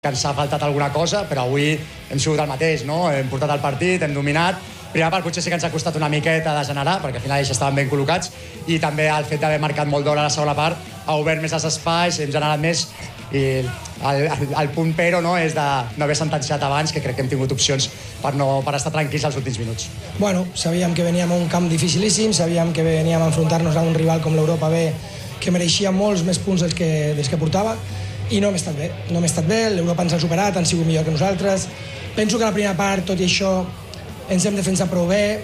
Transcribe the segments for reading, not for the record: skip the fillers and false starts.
que ens ha faltat alguna cosa, però avui hem sigut el mateix, no? Hem portat el partit, hem dominat. Primer part potser sí que ens ha costat una miqueta de generar, perquè al final ells estaven ben col·locats, i també el fet d'haver marcat molt d'hora a la segona part ha obert més els espais, hem generat més, i el punt però no, és de no haver sentenciat abans, que crec que hem tingut opcions per estar tranquils als últims minuts. Bueno, sabíem que veníem a un camp dificilíssim, sabíem que veníem a enfrontar-nos a un rival com l'Europa B, que mereixia molts més punts dels que portava, i no hem estat bé, l'Europa ens ha superat, han sigut millor que nosaltres. Penso que la primera part, tot i això, ens hem defensat prou bé,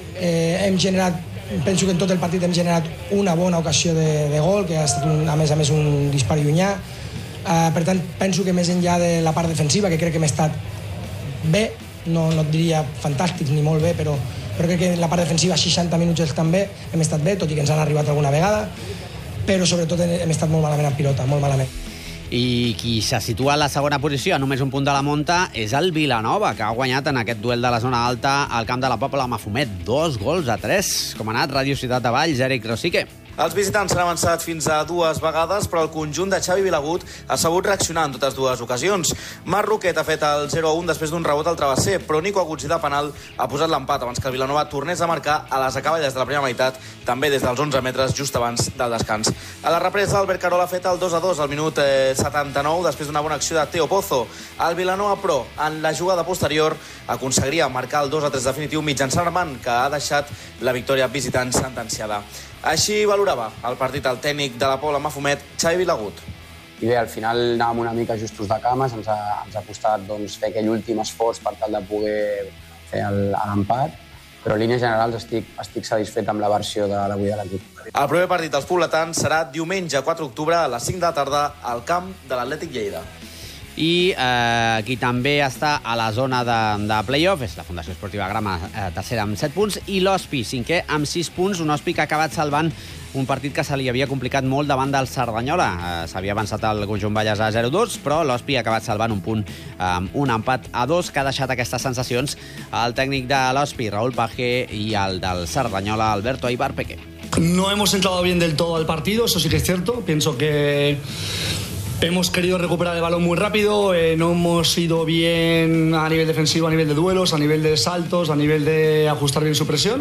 penso que en tot el partit hem generat una bona ocasió de gol, que ha estat a més un dispar llunyà. Per tant, penso que més enllà de la part defensiva, que crec que hem estat bé, no et diria fantàstics ni molt bé, però crec que la part defensiva 60 minuts també hem estat bé, tot i que ens han arribat alguna vegada, però sobretot hem estat molt malament en pilota, molt malament. I qui se situa a la segona posició, a només un punt de la monta, és el Vilanova, que ha guanyat en aquest duel de la zona alta al camp de la Pobla Mafumet. 2-3. Com ha anat Ràdio Ciutat de Valls, Eric Rosique? Els visitants s'han avançat fins a 2 vegades, però el conjunt de Xavi Vilagut ha sabut reaccionar en totes 2 ocasions. Marc Roquet ha fet el 0-1 després d'un rebot al travesser, però Nico Aguzzi de penal ha posat l'empat abans que el Vilanova tornés a marcar a les acaballes de la primera meitat, també des dels 11 metres just abans del descans. A la represa, Albert Carol ha fet el 2-2 al minut 79 després d'una bona acció de Teo Pozo. El Vilanova, però, en la jugada posterior, aconseguiria marcar el 2-3 definitiu mitjançant Armand, que ha deixat la victòria visitant sentenciada. Així valorava el partit el tècnic de la Pobla Mafumet, Xavi Vilagut. I bé, al final anàvem una mica justos de cames, ens ha costat fer aquell últim esforç per tal de poder fer l'empat, però en línies generals estic satisfet amb la versió d'avui de l'equip. El proper partit dels pobletans serà diumenge 4 d'octubre a les 5 de la tarda al camp de l'Atlètic Lleida. I qui també està a la zona de play-off és la Fundació Esportiva Grama, tercera amb 7 punts, i l'Hospi, cinquè amb 6 punts, un Hospi que ha acabat salvant un partit que se li havia complicat molt davant del Cerdanyola. S'havia avançat el conjunt Valles a 0-2, però l'Hospi ha acabat salvant un punt amb un empat a 2, que ha deixat aquestes sensacions al tècnic de l'Hospi, Raúl Pajé, i el del Cerdanyola, Alberto Aibar Peque. No hemos entrado bien del todo al partido, eso sí que es cierto. Pienso que hemos querido recuperar el balón muy rápido, no hemos ido bien a nivel defensivo, a nivel de duelos, a nivel de saltos, a nivel de ajustar bien su presión.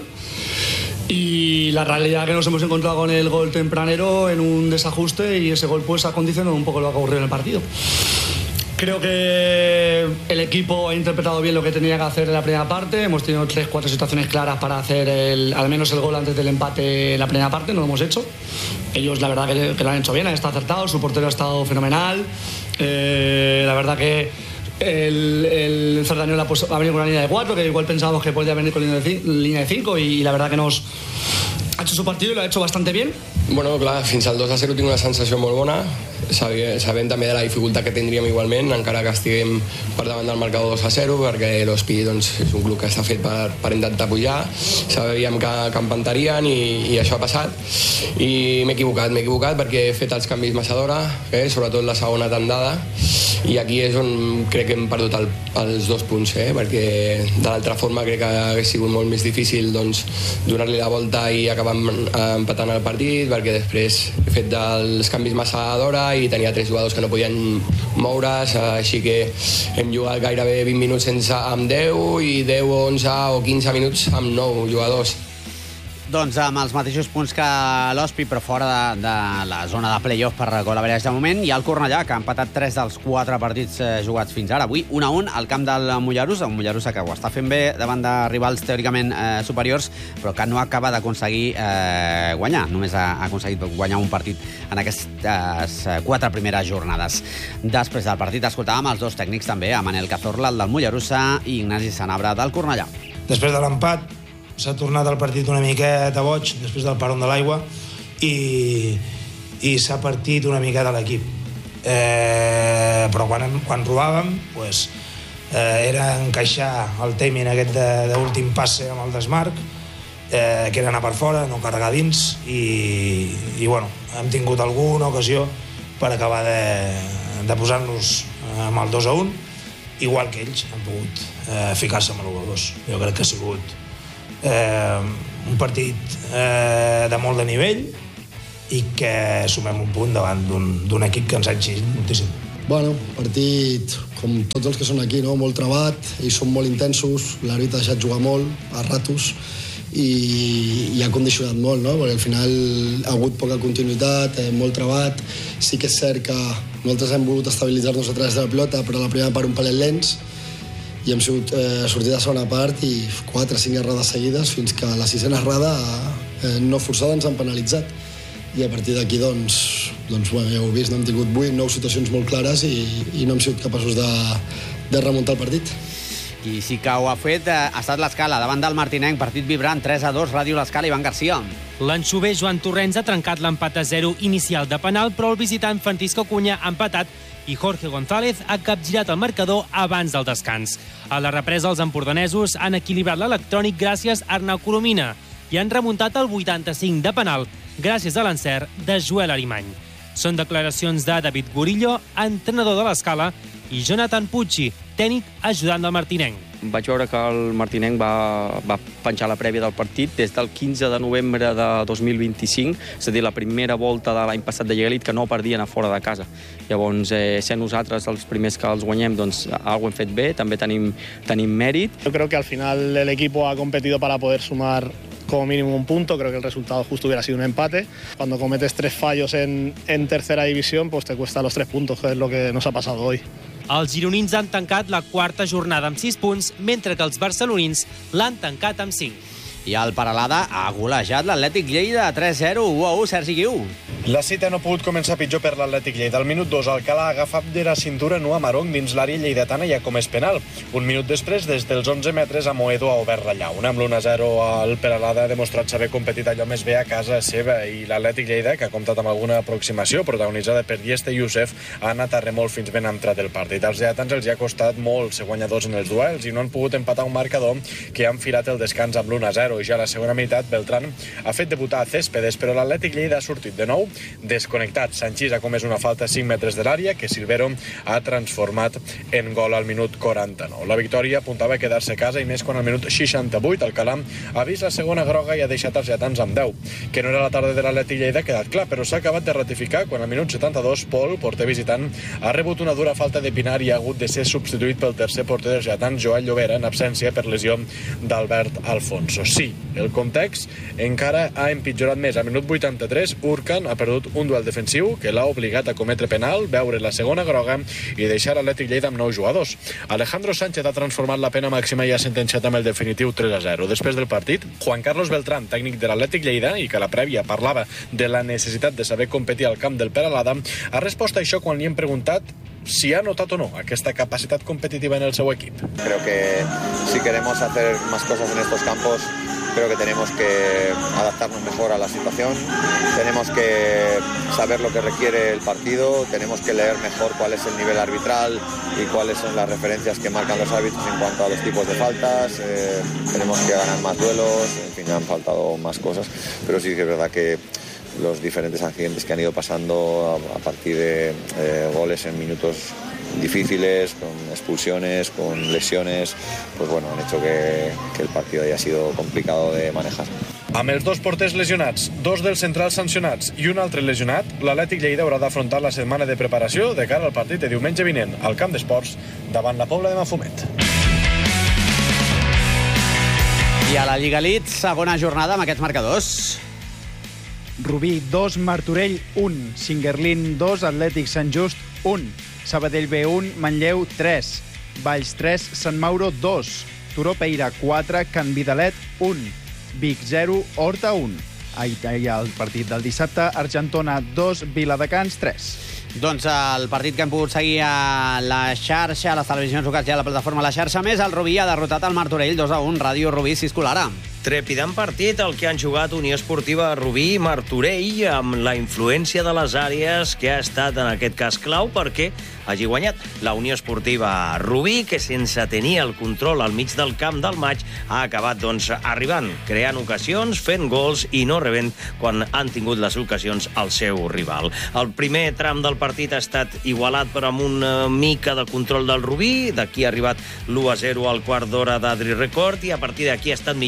Y la realidad es que nos hemos encontrado con el gol tempranero en un desajuste, y ese gol pues ha condicionado un poco lo que ha ocurrido en el partido. Creo que el equipo ha interpretado bien lo que tenía que hacer en la primera parte. Hemos tenido 3-4 situaciones claras para hacer al menos el gol antes del empate en la primera parte. No lo hemos hecho. Ellos la verdad que lo han hecho bien, han estado acertados, su portero ha estado fenomenal. La verdad que el Cerdanyola pues ha venido con una línea de 4, que igual pensábamos que podía venir con línea de 5, y la verdad que nos ha hecho su partido y lo ha hecho bastante bien. Bueno, clar, fins al 2-0 tinc una sensació molt bona, sabent també de la dificultat que tindríem igualment, encara que estiguem per davant del marcador 2-0, perquè l'Hospi doncs, és un club que està fet per intentar pujar, sabíem que empantarien i això ha passat, i m'he equivocat perquè he fet els canvis massa d'hora, sobretot la segona tandada, i aquí és on crec que hem perdut els 2 punts, perquè de l'altra forma crec que hauria sigut molt més difícil doncs, donar-li la volta i acabar empatant el partit, perquè després he fet els canvis massa d'hora i tenia 3 jugadors que no podien moure's, així que hem jugat gairebé 20 minuts amb 10 i 10, 11 o 15 minuts amb 9 jugadors. Doncs amb els mateixos punts que l'Hospi, però fora de la zona de play-off per gol average de moment, hi ha el Cornellà, que ha empatat 3 dels 4 partits jugats fins ara. Avui 1-1 al camp del Mollerussa, un Mollerussa que ho està fent bé davant de rivals teòricament superiors, però que no acaba d'aconseguir guanyar. Només ha aconseguit guanyar un partit en aquestes 4 primeres jornades. Després del partit escoltàvem els 2 tècnics també, a Manel Cazorla, el del Mollerussa, i Ignasi Sanabra, del Cornellà. Després de l'empat s'ha tornat el partit una miqueta boig després del paron de l'aigua i s'ha partit una miqueta l'equip, però quan robàvem pues, era encaixar el timing aquest d'últim passe amb el desmarc, que era anar per fora, no carregar dins, i bueno, hem tingut alguna ocasió per acabar de posar-nos amb el 2-1, igual que ells han pogut ficar-se amb l'1-2. Jo crec que ha sigut un partit de molt de nivell i que sumem un punt davant d'un equip que ens ha exigit moltíssim. Bueno, partit, com tots els que són aquí, no? Molt trebat, ells són molt intensos, l'àrbitre ha deixat jugar molt, a ratos, i ha condicionat molt, no? Perquè al final ha hagut poca continuïtat, molt trebat. Sí que és cert que nosaltres hem volgut estabilitzar-nos a través de la pilota, però la primera part un palet lents, i hem sigut sortit de segona part i 4-5 errades seguides fins que a la 6a errada no forçada ens han penalitzat. I a partir d'aquí, doncs bueno, ja ho heu vist, no hem tingut 8-9 situacions molt clares i no hem sigut capaços de remuntar el partit. I sí que ho ha fet, ha estat l'Escala, davant del Martinenc, partit vibrant, 3-2, Ràdio l'Escala, Ivan Garcia. L'anxover Joan Torrents ha trencat l'empat a 0 inicial de penal, però el visitant Francisco Cunha ha empatat i Jorge González ha capgirat el marcador abans del descans. A la represa, els empordanesos han equilibrat l'electrònic gràcies a Arnau Coromina i han remuntat el 85 de penal gràcies a l'encert de Joel Arimany. Són declaracions de David Gorillo, entrenador de l'Escala, i Jonathan Pucci, tècnic ajudant del Martinenc. Vaig veure que el Martinenc va penjar la prèvia del partit des del 15 de novembre de 2025, és a dir, la primera volta de l'any passat de Lliga Elite, que no perdien a fora de casa. Llavors, sent nosaltres els primers que els guanyem, doncs alguna hem fet bé, també tenim mèrit. Yo creo que al final el equipo ha competido para poder sumar como mínimo un punto. Creo que el resultado justo hubiera sido un empate. Cuando cometes 3 fallos en tercera división, pues te cuesta los 3 puntos, que es lo que nos ha pasado hoy. Els gironins han tancat la quarta jornada amb 6 punts, mentre que els barcelonins l'han tancat amb 5. I el Peralada ha golejat l'Atlètic Lleida 3-0, 1-1, Sergi Guiu. La cita no ha pogut començar pitjor per l'Atlètic Lleida. Al minut 2, Alcalá ha agafat de la cintura Noah Marong dins l'àrea lleidatana i ha comès penal. Un minut després, des dels 11 metres, Amoedo ha obert la llauna. Amb l'1-0, el Peralada ha demostrat saber competit allò més bé a casa seva, i l'Atlètic Lleida, que ha comptat amb alguna aproximació protagonitzada per Dieste i Youssef, ha anat a remolc fins ben entrat el partit. Als lleidatans els ha costat molt ser guanyadors en els duels i no han pogut empatar un marcador que ha enfilat el descans amb l'1-0. I ja a la segona meitat, Beltrán ha fet debutar a Céspedes, però l'Atlètic Lleida ha sortit de nou desconnectat. Sanchís ha comès una falta a 5 metres de l'àrea que Silvero ha transformat en gol al minut 49. La victòria apuntava a quedar-se a casa, i més quan al minut 68 Alcalá ha vist la segona groga i ha deixat els lleidatans amb 10. Que no era la tarda de l'Atlètic Lleida ha quedat clar, però s'ha acabat de ratificar quan al minut 72 Pol, porter visitant, ha rebut una dura falta de Pinar i ha hagut de ser substituït pel tercer porter dels lleidatans, Joan Llobera, en absència per lesió d'Albert Alfonso. Sí, el context encara ha empitjorat més. Al minut 83, Urcan ha perdut un duel defensiu que l'ha obligat a cometre penal, veure la segona groga i deixar l'Atlètic Lleida amb 9 jugadors. Alejandro Sánchez ha transformat la pena màxima i ha sentenciat amb el definitiu 3-0. Després del partit, Juan Carlos Beltrán, tècnic de l'Atlètic Lleida, i que a la prèvia parlava de la necessitat de saber competir al camp del Peralada, ha respost a això quan li hem preguntat si ha notat o no aquesta capacitat competitiva en el seu equip. Creo que si queremos hacer más cosas en estos campos, creo que tenemos que adaptarnos mejor a la situación, tenemos que saber lo que requiere el partido, tenemos que leer mejor cuál es el nivel arbitral y cuáles son las referencias que marcan los árbitros en cuanto a los tipos de faltas, tenemos que ganar más duelos, en fin, han faltado más cosas, pero sí que es verdad que los diferentes accidentes que han ido pasando a partir de goles en minutos difíciles, con expulsiones, con lesiones, pues bueno, han hecho que el partido haya sido complicado de manejar. Amb els 2 porters lesionats, 2 dels centrals sancionats i un altre lesionat, l'Atlètic Lleida haurà d'afrontar la setmana de preparació de cara al partit de diumenge vinent al Camp d'Esports davant la Pobla de Mafumet. I a la Lliga Elite, segona jornada amb aquests marcadors. Rubí 2, Martorell 1, Singuerlín 2, Atlètic Sant Just 1, Sabadell B1, Manlleu 3, Valls 3, Sant Mauro 2, Turó Peira 4, Can Vidalet 1, Vic 0, Horta 1. Ahir el partit del dissabte, Argentona 2, Viladecans 3. Doncs el partit que hem pogut seguir a la xarxa, a les televisions locals i a la plataforma La Xarxa Més, el Rubí ha derrotat el Martorell 2-1, Ràdio Rubí, Ciscolara. Trepidant partit el que han jugat Unió Esportiva Rubí i Martorell, amb la influència de les àrees que ha estat en aquest cas clau perquè hagi guanyat la Unió Esportiva Rubí, que sense tenir el control al mig del camp del maig ha acabat arribant, creant ocasions, fent gols i no rebent quan han tingut les ocasions al seu rival. El primer tram del partit ha estat igualat però amb una mica de control del Rubí, d'aquí ha arribat l'1-0 al quart d'hora d'Adri Record i a partir d'aquí ha estat millor el Martorell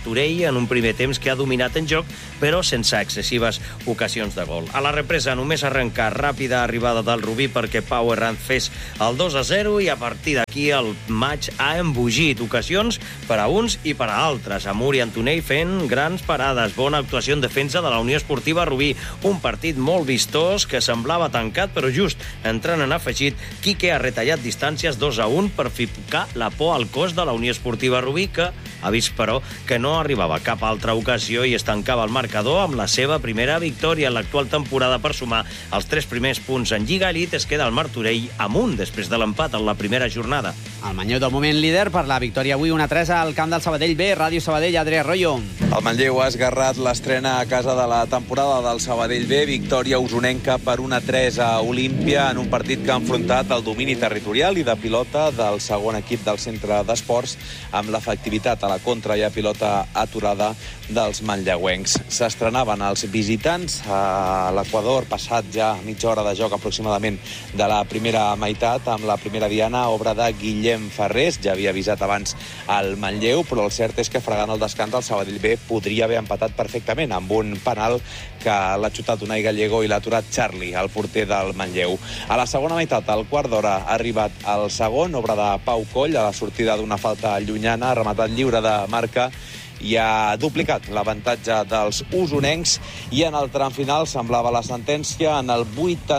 Martorell en un primer temps que ha dominat en joc, però sense excessives ocasions de gol. A la represa només arrencar ràpida arribada del Rubí perquè Pau Herranz fes el 2-0 i a partir d'aquí el maig ha embogit ocasions per a uns i per a altres. Amur i Antonell fent grans parades. Bona actuació en defensa de la Unió Esportiva Rubí. Un partit molt vistós que semblava tancat, però just entrant en afegit, Quique ha retallat distàncies 2-1 per ficar la por al cos de la Unió Esportiva Rubí, que ha vist, però, que no arribava a cap altra ocasió i es tancava el marcador amb la seva primera victòria en l'actual temporada per sumar els 3 primers punts en Lliga Elite. Es queda el Martorell amunt després de l'empat en la primera jornada. El Manlleu del moment líder per la victòria avui 1-3 al camp del Sabadell B. Ràdio Sabadell, Adrià Arroyo. El Manlleu ha esgarrat l'estrena a casa de la temporada del Sabadell B. Victòria usonenca per 1-3 a Olímpia en un partit que ha enfrontat el domini territorial i de pilota del segon equip del centre d'esports amb l'efectivitat a la contra i a pilota aturada dels manlleuencs. S'estrenaven els visitants a l'Equador, passat ja mitja hora de joc aproximadament de la primera meitat, amb la primera diana, obra de Guillem Ferrés. Ja havia avisat abans el Manlleu, però el cert és que fregant el descans el Sabadell B podria haver empatat perfectament amb un penal que l'ha xutat Unai Gallego i l'ha aturat Charlie, el porter del Manlleu. A la segona meitat, al quart d'hora, ha arribat el segon, obra de Pau Coll, a la sortida d'una falta llunyana, ha rematat lliure de marca i ha duplicat l'avantatge dels usonencs, i en el tram final semblava la sentència. En el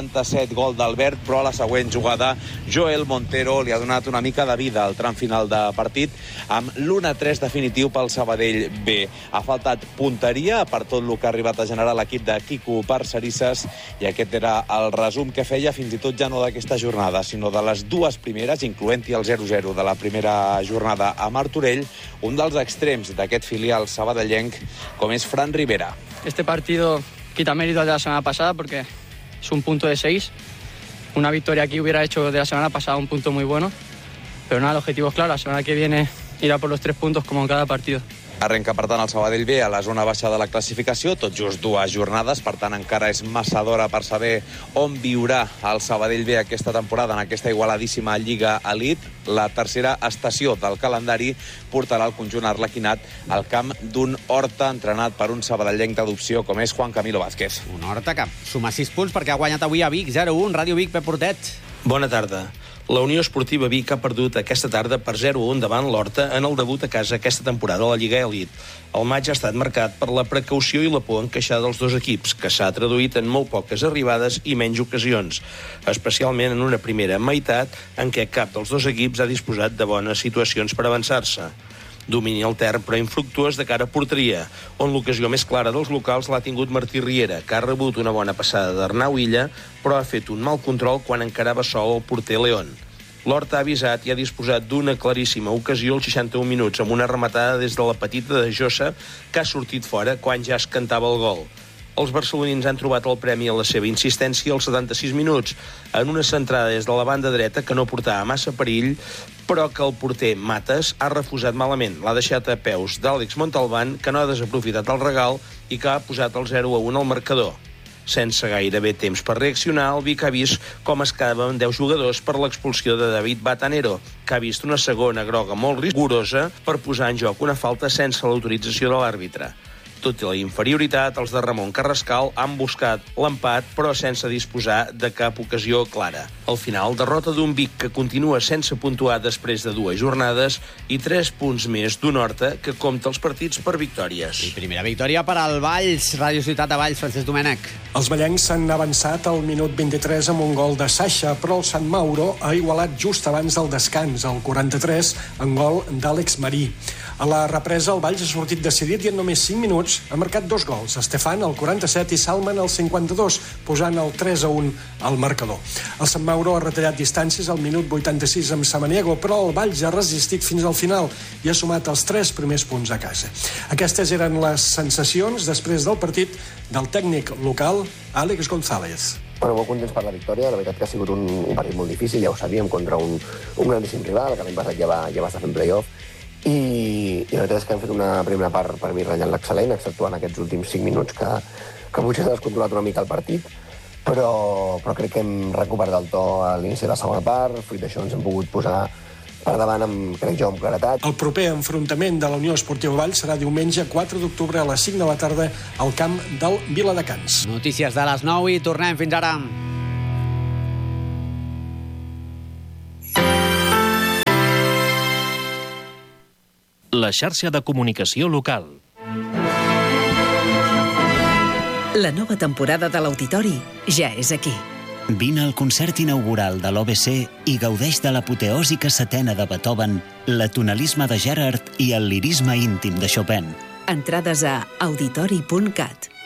87 gol d'Albert, però a la següent jugada Joel Montero li ha donat una mica de vida al tram final de partit amb l'1-3 definitiu pel Sabadell B. Ha faltat punteria per tot el que ha arribat a generar l'equip de Quico Parcerisses, i aquest era el resum que feia fins i tot ja no d'aquesta jornada, sinó de les dues primeres, incloent-hi el 0-0 de la primera jornada a Martorell, un dels extrems d'aquest filial sabadellenc, com es Fran Rivera. Este partido quita mérito de la semana pasada porque es un punto de 6. Una victoria aquí hubiera hecho de la semana pasada un punto muy bueno. Pero nada, el objetivo es claro. La semana que viene irá por los 3 puntos como en cada partido. Arrenca, per tant, el Sabadell B a la zona baixa de la classificació, tot just 2 jornades, per tant encara és massa d'hora per saber on viurà el Sabadell B aquesta temporada en aquesta igualadíssima Lliga Elite. La tercera estació del calendari portarà el conjunt arlequinat al camp d'un Horta entrenat per un sabadellenc d'adopció com és Juan Camilo Vázquez. Un Horta que suma 6 punts perquè ha guanyat avui a Vic, 0-1, Ràdio Vic, Pep Portet. Bona tarda. La Unió Esportiva Vic ha perdut aquesta tarda per 0-1 davant l'Horta en el debut a casa aquesta temporada a la Lliga Elite. El maig ha estat marcat per la precaució i la por encaixada dels dos equips, que s'ha traduït en molt poques arribades i menys ocasions, especialment en una primera meitat en què cap dels dos equips ha disposat de bones situacions per avançar-se. Domini altern però infructuós de cara a porteria, on l'ocasió més clara dels locals l'ha tingut Martí Riera, que ha rebut una bona passada d'Arnau Illa, però ha fet un mal control quan encarava sol el porter León. L'Horta ha avisat i ha disposat d'una claríssima ocasió als 61 minuts, amb una rematada des de la petita de Jossa, que ha sortit fora quan ja es cantava el gol. Els barcelonins han trobat el premi a la seva insistència als 76 minuts, en una centrada des de la banda dreta que no portava massa perill, però que el porter Mates ha refusat malament. L'ha deixat a peus d'Àlex Montalbán, que no ha desaprofitat el regal i que ha posat el 0-1 al marcador. Sense gairebé temps per reaccionar, el Vic ha vist com es quedaven 10 jugadors per l'expulsió de David Batanero, que ha vist una segona groga molt rigorosa per posar en joc una falta sense l'autorització de l'àrbitre. Tot i la inferioritat, els de Ramon Carrascal han buscat l'empat, però sense disposar de cap ocasió clara. Al final, derrota d'un Vic que continua sense puntuar després de 2 jornades i 3 punts més d'un Horta que compta els partits per victòries. I primera victòria per al Valls, Ràdio Ciutat de Valls, Francesc Domènech. Els vallencs s'han avançat al minut 23 amb un gol de Sasha, però el Sant Mauro ha igualat just abans del descans, al 43, en gol d'Àlex Marí. A la represa, el Valls ha sortit decidit i en només 5 minuts ha marcat 2 gols. Estefan, al 47, i Salman, al 52, posant el 3-1 al marcador. El Sant Mauro ha retallat distàncies al minut 86 amb Samaniego, però el Valls ha resistit fins al final i ha sumat els 3 primers punts a casa. Aquestes eren les sensacions després del partit del tècnic local, Àlex González. Bueno, molt contents per la victòria. La veritat que ha sigut un partit molt difícil, ja ho sabíem, contra un grandíssim rival, que l'any passat ja va estar fent play-off. I la veritat és que hem fet una primera part per mi ratllant l'excel·lent, exceptuant aquests últims 5 minuts que potser s'ha descontrolat una mica el partit, però crec que hem recuperat el to a l'inici de la segona part. Fruit d'això ens hem pogut posar per davant, crec jo, amb claretat. El proper enfrontament de la Unió Esportiva Valls serà diumenge 4 d'octubre a les 5 de la tarda al camp del Viladecans. Notícies de les 9 i tornem. Fins ara. La xarxa de comunicació local. La nova temporada de l'Auditori ja és aquí. Vine al concert inaugural de l'OBC i gaudeix de l'apoteòsica setena de Beethoven, l'atonalisme de Gerard i el lirisme íntim de Chopin. Entrades a auditori.cat.